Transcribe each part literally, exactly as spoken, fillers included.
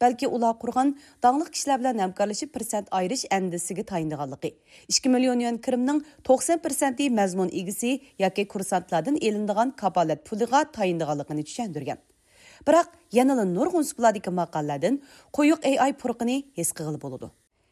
balki ular qurgan dаңlıq kishilar bilan hamkorlashib persent ayirish andisiga tayindiganligi, ikki million yuan kirimning to'qson persenti mazmun egisi yoki kursantlardan elindigan kapolat puliga tayindiganligini tushundirgan. Biroq yanada nurg'un suhbatdagi maqolalardan qo'yiq A I purqini his qilib bo'ladi.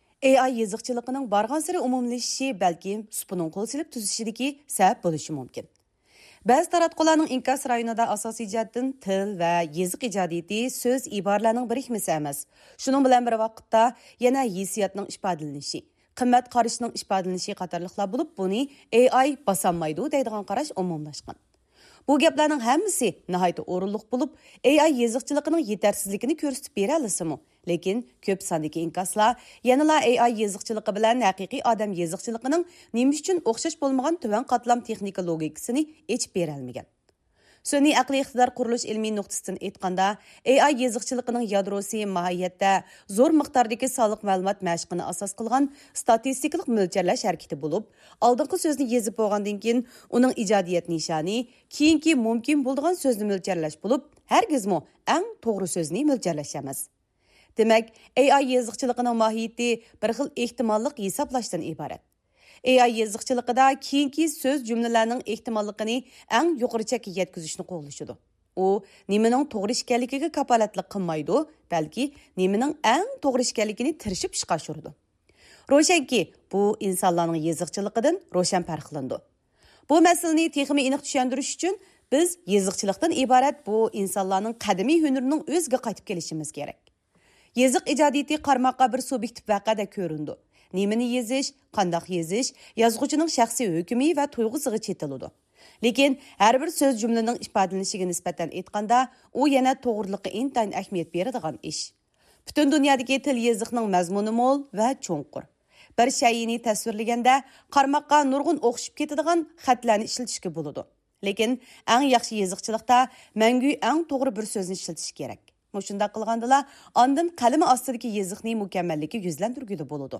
A I yeziqchiligining bargan sari umumlashishi balki supuning qo'l silib tuzishidagi sabab bo'lishi mumkin. Ba'zi taratqularning inkas rayonida asosiy jihatdan til va yeziq ijodiyati so'z iboralarning birikmasi emas. Shuning bilan bir vaqtda yana hissiyotning ifodalanishi, qimmat qarashning ifodalanishi qatorliqlar bo'lib, buni A I basammaydi deydigan qarash umumlashgan. Bu gaplarning hammasi nihoyat o'rinliq bo'lib, A I yeziqchiligining yetersizligini ko'rsatib bera olasimi? Lekin ko'p sondagi inkaslar yanala A I yeziqchiligi bilan haqiqiy odam yeziqchiligining nima uchun o'xshash bo'lmagan tuvan qatlam texnika logikasini yechib bera olmagan. Sun'iy aqliy iqtidor qurilish ilmiy nuqtasidan aytganda, A I yeziqchiligining yadrosi mohiyatda zo'r miqdordagi soliq ma'lumot mashqini asos qilgan statistikalik mo'ljallash harakati bo'lib, oldingi so'zni yezib bo'lgandan keyin uning ijodiyat nishoni keyingi mumkin bo'lgan so'zni mo'ljallash bo'lib, hargizmi eng to'g'ri so'zni mo'ljallash emas. Demak, A I yeziqchiligining mohiyati bir xil ehtimollik hisoblashdan iborat. A I yeziqchiligida keyingi so'z jumlalarning ehtimolligini eng yuqori chekka yetkazishni qo'llashadi. U nimaning to'g'ri ekanligiga kapolatlik qilmaydi, balki nimaning eng to'g'ri ekanligini tirishib chiqarishadi. Ro'shanki, bu insonlarning yeziqchiligidan ro'shan farqlandi. Bu masalani texnik aniq tushuntirish uchun biz yeziqchilikdan iborat bu insonlarning qadimiy hunarining o'ziga qaytib kelishimiz kerak. Yeziq ijodiyati qarmoqqa bir subyektiv vaqada ko'rindi. Nimani yezish, qandoq yezish, yozuvchining shaxsiy hukmi va tuyg'usiga chetiladi. Lekin har bir so'z jumlaning ifodalanishiga nisbatan aytganda, u yana to'g'riligiga intayin ahamiyat beradigan ish. Butun dunyodagi til yeziqning mazmuni mo'l va cho'nqur. Bir shayni tasvirlaganda qarmoqqa nurg'un o'xshib ketadigan xatlarni ishlatishga bo'ladi. Lekin eng yaxshi yeziqchilikda mangu eng to'g'ri bir so'zni ishlatish kerak. Shunda qilgandilar, ondan qalami ostidagi yeziqning mukammalligi yuzlantirgili bo'ladi.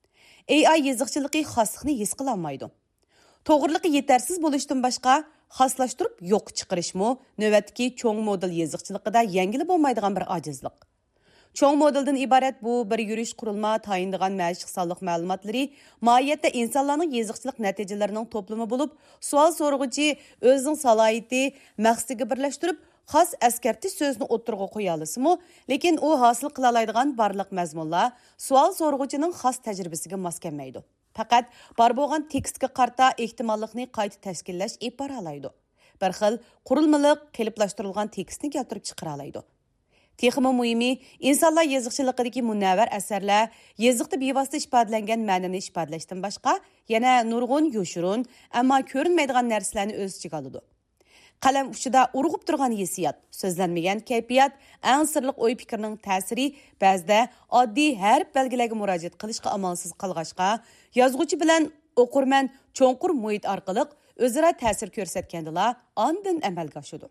A I yeziqchiligi xoslikni his qila olmaydi. To'g'riligi yetarsiz bo'lishdan boshqa xoslashtirib yo'q chiqarishmi navbatdagi cho'ng model yeziqchiligida yangilib bo'lmaydigan bir ojizlik. Cho'ng modeldan iborat bu bir yurish qurilma tayindigan mashq sonliq ma'lumotlari mohiyatda insonlarning yeziqchilik natijalarining to'plami bo'lib, savol so'rag'uchi o'zining salohiyati maqsadiga birlashtirib xos askartish so'zni o'tirg'a qo'ya olasimi, lekin u hosil qila oladigan barliq mazmunlar savol so'rag'uchining xos tajribasiga mos kelmaydi. Faqat bor bo'lgan tekstga qarta ehtimollikni qayta tashkillash ib bora oladi. Bir xil qurilmaliq qiliplashtirilgan tekstni keltirib chiqara oladi. Texmi muhimi, insonlar yeziqchiligidagi munavvar asarlar yeziqda bevosita ifodalangan ma'noni ifodalashdan boshqa yana nurg'un yoshurun, ammo ko'rinmaydigan narsalarni o'z ichiga oladi. Qalam ushida urg'ib turgan hissiyot, so'zlanmagan kayfiyat, eng sirliq o'y fikrning ta'siri ba'zida oddiy harf belgilarga murojaat qilishga amalsiz qolg'ashqa, yozuvchi bilan o'qirman cho'nqur muhit orqali o'zaro ta'sir ko'rsatgandilar, ondan amalga oshadi.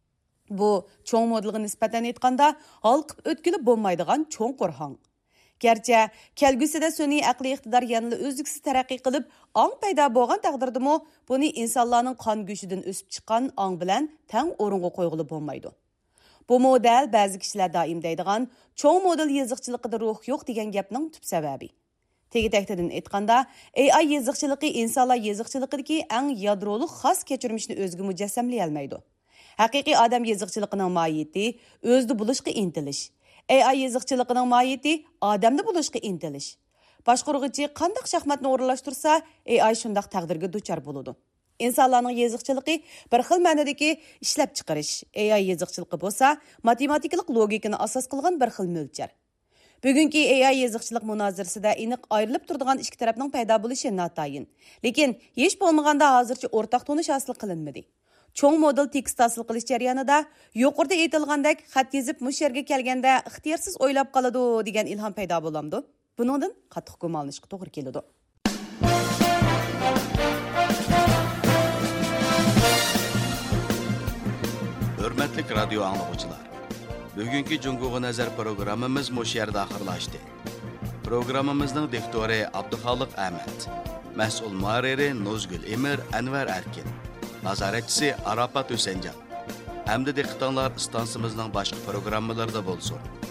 Bu cho'ng modelga nisbatan aytganda halqib o'tkilib bo'lmaydigan cho'nqur hang. Gerçi kelgusida sun'iy aqliy iqtidor yanada o'zliksiz taraqqiy qilib, ong paydo bo'lgan taqdirdami, buni insonlarning qon go'shidan o'sib chiqqan ong bilan tang o'ringa qo'yg'ili bo'lmaydi. Bu model ba'zi kishilar doim deydigan cho'ng model yeziqchiligida ruh yo'q degan gapning tub sababi. Tegitaqtidan aytganda, A I yeziqchiligi insonlar yeziqchiligidagi eng yadroliq xos kechirmishni o'ziga mujassamlay olmaydi. Haqiqiy odam yeziqchiligining mohiyati o'zida bo'lishga intilish. A I yeziqchiligining mohiyati odamda bo'lishga intilish. Boshqaruvchi qanday shaxmatni o'rinlashtirsa, A I shundaq taqdirga duchor bo'ladi. İnsanlarning yeziqchiligi bir xil ma'nodagi ishlab chiqarish. A I yeziqchiligi bo'lsa, matematikalik logikani asos qilgan bir xil mo'lchar. Bugungi A I yeziqchilik munozirasida aniq ayrilib turadigan ikki tarafning paydo bo'lishi notayin. Lekin hech bo'lmaganda hozircha o'rtaq tonish hosil qilinmadi. Cho'ng model tekst hosil qilish jarayonida yuqorida aytilgandek xat yezib mush yerga kelganda ixtiyorsiz o'ylab qoladi degan ilhom paydo bo'lamdi. Buningdan qattiq gumonlanishga to'g'ri keladi. Hürmetli radyo anlıqçılar. Bugünkü Cunguğu Nazar programımız muş yerdə axırlaşdı. Programımızın diktori Abduxaliq Ahmet, məsul muharriri Nozgül Emir Enver Erkin, nazaretçisi Arafat Hüseyncan. Hem de diqqətinizlər istansımızın başqa proqrammalarda bolsun.